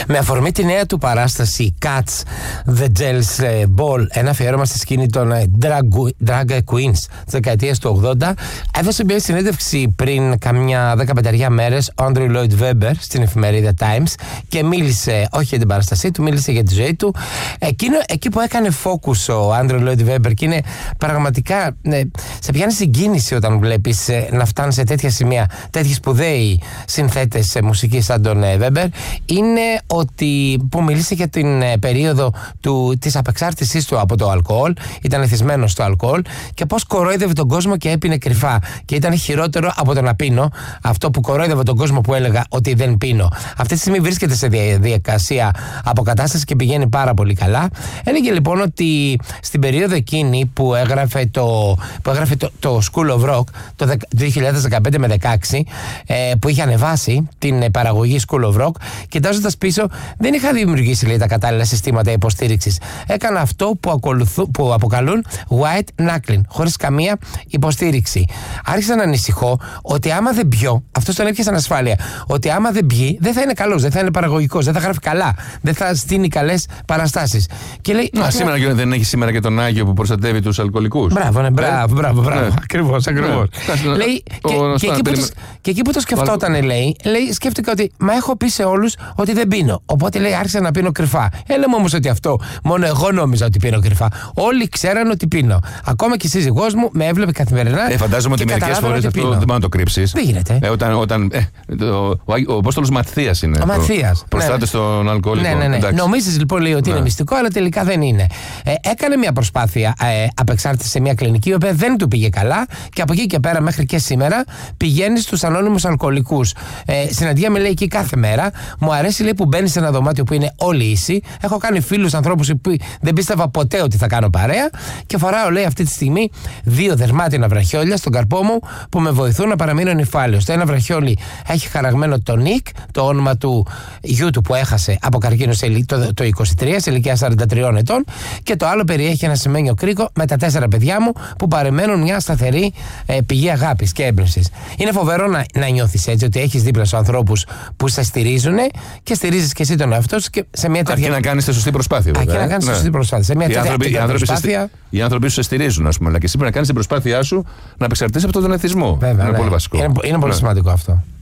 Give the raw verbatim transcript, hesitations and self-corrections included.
Με αφορμή τη νέα του παράσταση Cats The Jealous Ball, ένα αφιέρωμα στη σκηνή των drag, drag queens της δεκαετίας του ογδόντα, έδωσε μια συνέντευξη πριν καμιά δεκαπενταριά μέρες ο Andrew Lloyd Webber στην εφημερίδα Times και μίλησε όχι για την παράστασή του, μίλησε για τη ζωή του. Εκείνο, εκεί που έκανε focus ο Andrew Lloyd Webber, και είναι πραγματικά ε, σε πιάνει συγκίνηση όταν βλέπεις ε, να φτάνει σε τέτοια σημεία τέτοιοι σπουδαίοι συνθέτες ε, μουσική σαν τον ε, Webber, είναι ότι που μίλησε για την ε, περίοδο του, της απεξάρτησής του από το αλκοόλ. Ήταν εθισμένος στο αλκοόλ και πώς κορόιδευε τον κόσμο και έπινε κρυφά. Και ήταν χειρότερο από το να πίνω, αυτό που κορόιδευε τον κόσμο που έλεγα ότι δεν πίνω. Αυτή τη στιγμή βρίσκεται σε διαδικασία αποκατάσταση και πηγαίνει πάρα πολύ καλά. Έλεγε λοιπόν ότι στην περίοδο εκείνη που έγραφε το, που έγραφε το, το School of Rock το δύο χιλιάδες δεκαπέντε με δεκαέξι, ε, που είχε ανεβάσει την παραγωγή School of Rock, κοιτάζοντας πίσω, δεν είχα δημιουργήσει, λέει, τα κατάλληλα συστήματα υποστήριξης. Έκανα αυτό που, ακολουθού, που αποκαλούν white knuckling, χωρίς καμία υποστήριξη. Άρχισα να ανησυχώ ότι άμα δεν πιω, αυτό τον έπιασε ανασφάλεια, ότι άμα δεν πιει δεν θα είναι καλός, δεν θα είναι παραγωγικός, δεν θα γράφει καλά, δεν θα στείνει καλές παραστάσεις. Και λέει, Α, σήμερα να... δεν έχει σήμερα και τον Άγιο που προστατεύει τους αλκοολικούς. Μπράβο, ναι, μπράβο, μπράβο, μπράβο. Ναι. Ακριβώς, ακριβώς. Ναι. Λέει, και, ο, και, εκεί περιμέ... το, και εκεί που το σκεφτόταν, Βαλ... λέει, λέει, σκέφτηκα ότι μα έχω πει σε όλους ότι δεν πίνω. Οπότε λέει, άρχισα να πίνω κρυφά. Έλα μου όμως ότι αυτό μόνο εγώ νόμιζα ότι πίνω κρυφά. Όλοι ξέραν ότι πίνω. Ακόμα και η σύζυγός μου με έβλεπε καθημερινά. Ε, φαντάζομαι ότι μερικές φορές αυτό δεν μπορεί να το κρύψεις. Δεν γίνεται. Ε, όταν, όταν, ε, το, ο ο Απόστολος Ματθίας είναι. Ο Ματθίας. Προστάτης των αλκοολικών. Ναι, ναι, ναι. Νομίζεις λοιπόν, λέει, ότι ναι. είναι μυστικό, αλλά τελικά δεν είναι. Ε, έκανε μια προσπάθεια ε, απεξάρτηση σε μια κλινική, η οποία δεν του πήγε καλά, και από εκεί και πέρα μέχρι και σήμερα πηγαίνει στους ανώνυμους αλκοολικούς. Ε, συναντιέμαι, λέει, εκεί κάθε μέρα. Μου αρέσει, λέει, που μπαίνει σε ένα δωμάτιο που είναι όλοι ίσοι. Έχω κάνει φίλους ανθρώπους που δεν πίστευα ποτέ ότι θα κάνω παρέα. Και φοράω, λέει, αυτή τη στιγμή δύο δερμάτινα βραχιόλια στον καρπό μου που με βοηθούν να παραμείνω νηφάλιος. Το ένα βραχιόλι έχει χαραγμένο το Νικ, το όνομα του γιού του που έχασε από καρκίνο το, το είκοσι τρία, σε ηλικία σαράντα τριών ετών. Και το άλλο περιέχει ένα σημαίνιο κρίκο με τα τέσσερα παιδιά μου που παρεμένουν μια σταθερή ε, πηγή αγάπης και έμπνευσης. Είναι φοβερό να, να νιώθεις έτσι, ότι έχεις δίπλα σου ανθρώπους που σε στηρίζουν και στηρίζεις και εσύ τον εαυτό σου και σε μια τέτοια. Αρκεί να κάνεις τη σωστή προσπάθεια. Αρκεί να κάνεις τη σωστή προσπάθεια. Σε μια οι, τέτοια άνθρωποι, άνθρωποι, προσπάθεια. Οι άνθρωποι σου σε στηρίζουν, ας πούμε, αλλά και εσύ πρέπει να κάνεις την προσπάθειά σου να απεξαρτήσεις από τον εθισμό. Βέβαια, είναι ναι. πολύ βασικό. Είναι, είναι πολύ ναι. σημαντικό αυτό.